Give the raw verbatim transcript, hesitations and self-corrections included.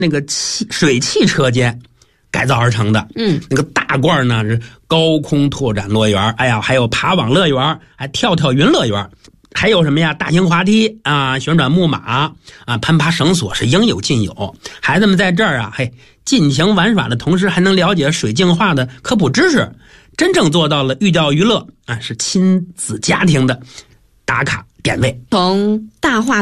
那个汽水汽车间改造而成的。 嗯， 那个大罐呢是高空拓展乐园，哎呀，还有爬网乐园，还跳跳云乐园，还有什么呀？大型滑梯啊，旋转木马啊，攀爬绳索是应有尽有。孩子们在这儿啊，嘿，尽情玩耍的同时，还能了解水净化的科普知识，真正做到了寓教于乐啊，是亲子家庭的打卡点位。 从大话